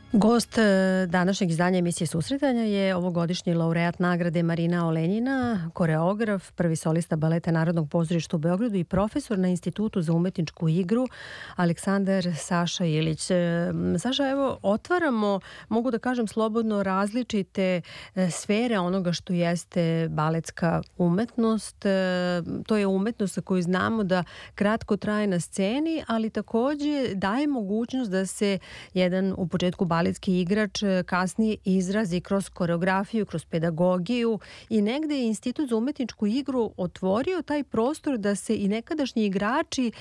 Gost današnjeg izdanja emisije Susretanja je ovogodišnji laureat nagrade Marina Olenjina, koreograf, prvi solista baleta Narodnog pozorišta u Beogradu i profesor na Institutu za umetničku igru Aleksandar Saša Ilić. Saša, evo, otvaramo, mogu da kažem slobodno, različite sfere onoga što jeste baletska umetnost. To je umetnost koju znamo da kratko traje na sceni, ali takođe daje mogućnost da se jedan u početku baletski igrač kasnije izrazi kroz koreografiju, kroz pedagogiju i negde je Institut za umetničku igru otvorio taj prostor da se i nekadašnji igrači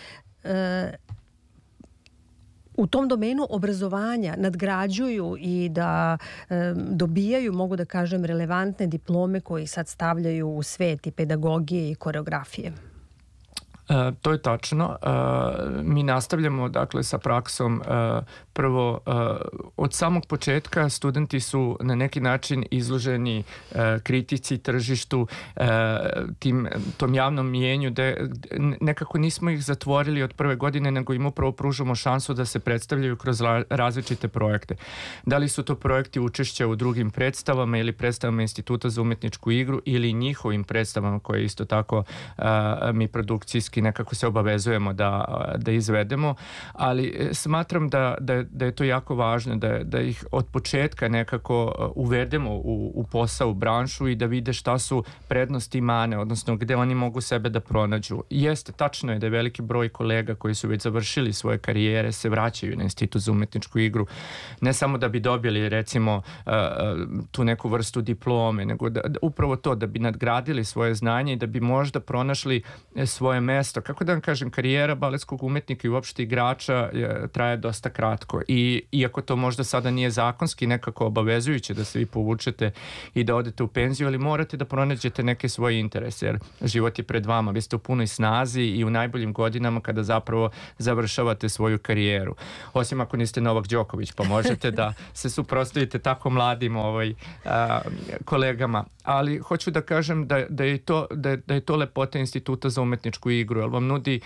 u tom domenu obrazovanja nadgrađuju i da dobijaju, mogu da kažem, relevantne diplome koji sad stavljaju u svet i pedagogije i koreografije. To je tačno. Mi nastavljamo dakle sa praksom. Prvo, od samog početka studenti su na neki način izloženi kritici, tržištu, tom javnom mijenju, da nekako nismo ih zatvorili od prve godine, nego im upravo pružamo šansu da se predstavljaju kroz različite projekte. Da li su to projekti učešća u drugim predstavama ili predstavama Instituta za umetničku igru ili njihovim predstavama koje isto tako mi produkcijski nekako se obavezujemo da izvedemo, ali smatram da je to jako važno, da ih od početka nekako uvedemo u posao, u branšu i da vide šta su prednosti i mane, odnosno gde oni mogu sebe da pronađu. Jeste, tačno je da je veliki broj kolega koji su već završili svoje karijere se vraćaju na Institut za umetničku igru, ne samo da bi dobili recimo tu neku vrstu diplome, nego upravo to, da bi nadgradili svoje znanje i da bi možda pronašli svoje mesto. Kako da vam kažem, karijera baletskog umetnika i uopšte igrača traje dosta kratko i iako to možda sada nije zakonski nekako obavezujuće da se vi povučete i da odete u penziju, ali morate da pronađete neke svoje interese, jer život je pred vama, vi ste u punoj snazi i u najboljim godinama kada zapravo završavate svoju karijeru. Osim ako niste Novak Đoković, pa možete da se suprotstavite tako mladim kolegama. Ali hoću da kažem da je to lepota Instituta za umetničku igru, jer vam nudi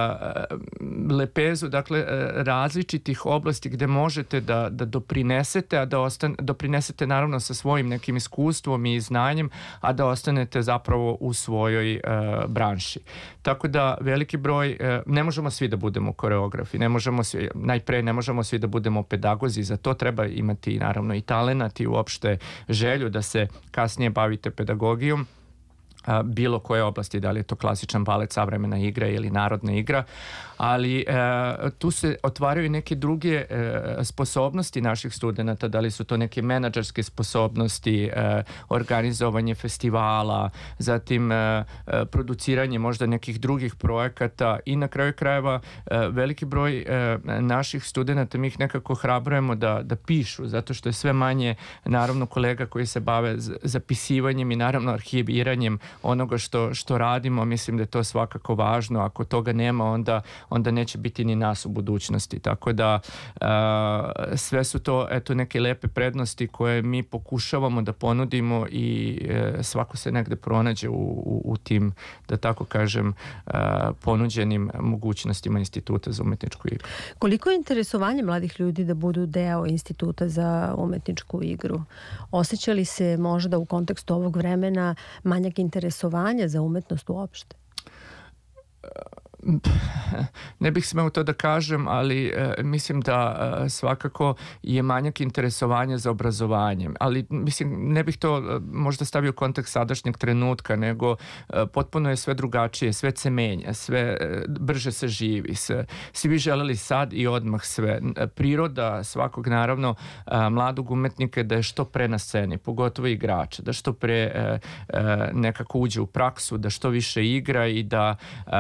lepezu, dakle, različitih oblasti gde možete da doprinesete, a da doprinesete naravno sa svojim nekim iskustvom i znanjem, a da ostanete zapravo u svojoj branši. Tako da veliki broj, ne možemo svi da budemo koreografi, ne možemo svi da budemo pedagozi, za to treba imati naravno i talenat i uopšte želju da se kasnije bavite pedagogijom, bilo koje oblasti, da li je to klasičan balet, savremena igra ili narodna igra, ali tu se otvaraju neke druge sposobnosti naših studenta, da li su to neke menadžerske sposobnosti, organizovanje festivala, zatim produciranje možda nekih drugih projekata i na kraju krajeva veliki broj naših studenta, mi ih nekako hrabrujemo da pišu, zato što je sve manje naravno kolega koji se bave zapisivanjem i naravno arhiviranjem onoga što radimo. Mislim da je to svakako važno. Ako toga nema, onda neće biti ni nas u budućnosti. Tako da sve su to neke lepe prednosti koje mi pokušavamo da ponudimo i svako se negde pronađe u tim, da tako kažem, ponuđenim mogućnostima Instituta za umetničku igru. Koliko je interesovanje mladih ljudi da budu deo Instituta za umetničku igru? Osjeća li se možda u kontekstu ovog vremena manjak interesovanja za umetnost uopšte? Ne bih smeo to da kažem, ali mislim da svakako je manjak interesovanja za obrazovanjem, ali mislim ne bih to možda stavio u kontekst sadašnjeg trenutka, nego potpuno je sve drugačije, sve se menja, sve brže se živi, svi bi želeli sad i odmah sve. Priroda svakog naravno mladog umetnika je da je što pre na sceni, pogotovo igrača, da što pre nekako uđe u praksu, da što više igra i da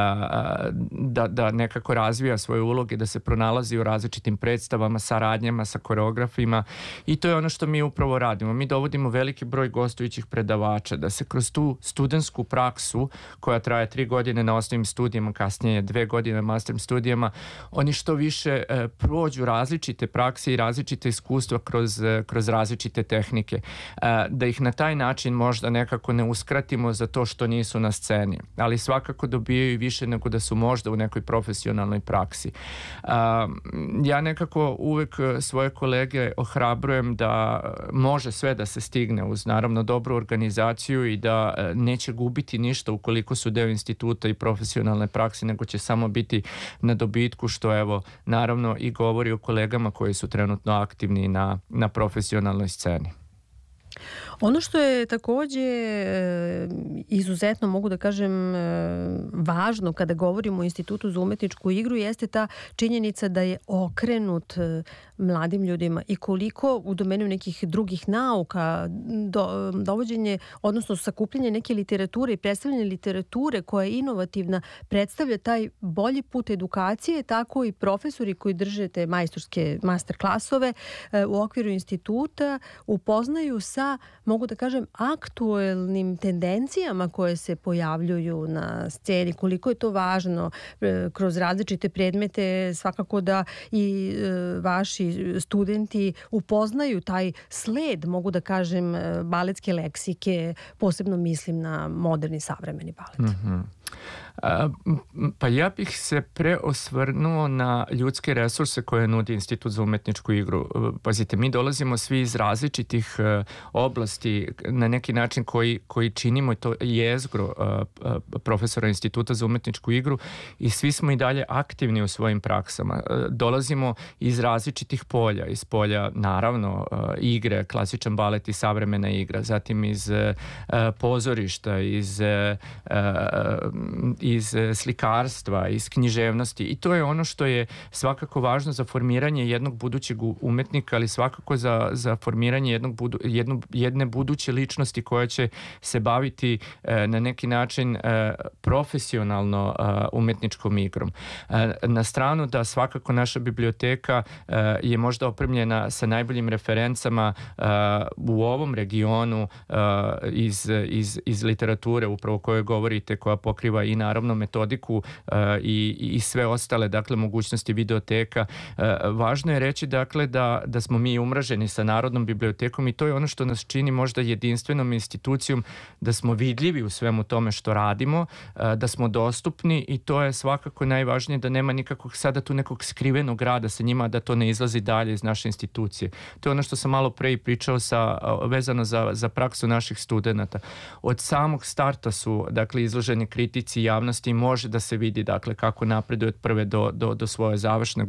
nekako razvija svoje uloge, da se pronalazi u različitim predstavama, saradnjama sa koreografima i to je ono što mi upravo radimo. Mi dovodimo veliki broj gostujućih predavača da se kroz tu studentsku praksu koja traje 3 godine na osnovnim studijama, kasnije 2 godine na master studijama, oni što više prođu različite prakse i različite iskustva kroz različite tehnike. Da ih na taj način možda nekako ne uskratimo za to što nisu na sceni, ali svakako dobijaju više nego da su možda u nekoj profesionalnoj praksi. Ja nekako uvek svoje kolege ohrabrujem da može sve da se stigne uz naravno dobru organizaciju i da neće gubiti ništa ukoliko su deo instituta i profesionalne prakse, nego će samo biti na dobitku, što evo naravno i govori o kolegama koji su trenutno aktivni na profesionalnoj sceni. Ono što je takođe izuzetno, mogu da kažem, važno kada govorimo o Institutu za umetničku igru jeste ta činjenica da je okrenut mladim ljudima i koliko u domenu nekih drugih nauka dovođenje, odnosno sakupljanje neke literature i predstavljanje literature koja je inovativna predstavlja taj bolji put edukacije, tako i profesori koji drže te majstorske master klasove u okviru instituta upoznaju sa, mogu da kažem, aktuelnim tendencijama koje se pojavljuju na sceni, koliko je to važno kroz različite predmete, svakako da i vaši studenti upoznaju taj sled, mogu da kažem, baletske leksike, posebno mislim na moderni savremeni balet. Pa ja bih se preosvrnuo na ljudske resurse koje nudi Institut za umetničku igru. Pazite, mi dolazimo svi iz različitih oblasti na neki način koji činimo to jezgro profesora Instituta za umetničku igru i svi smo i dalje aktivni u svojim praksama. Dolazimo iz različitih polja, iz polja naravno igre, klasičan balet i savremena igra, zatim iz pozorišta, iz slikarstva, iz književnosti i to je ono što je svakako važno za formiranje jednog budućeg umetnika, ali svakako za formiranje jedne buduće ličnosti koja će se baviti na neki način profesionalno umetničkom igrom. Na stranu da svakako naša biblioteka je možda opremljena sa najboljim referencama u ovom regionu iz literature upravo o kojoj govorite, koja pokriva i naravno metodiku i sve ostale, dakle, mogućnosti videoteka. Važno je reći, dakle, da smo mi umreženi sa Narodnom bibliotekom i to je ono što nas čini možda jedinstvenom institucijom, da smo vidljivi u svemu tome što radimo, da smo dostupni i to je svakako najvažnije, da nema nikakvog sada tu nekog skrivenog rada sa njima, da to ne izlazi dalje iz naše institucije. To je ono što sam malo pre i pričao vezano za praksu naših studenata. Od samog starta su, dakle, izloženi kritici javnosti i može da se vidi, dakle, kako napreduje od prve do svoje završne